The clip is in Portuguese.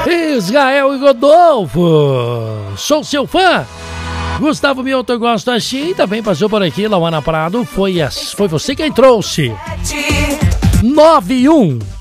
Israel e Rodolfo, sou seu fã. Gustavo Mioto, eu gosto assim. Também passou por aqui, Lauana Prado. Foi você quem trouxe. 91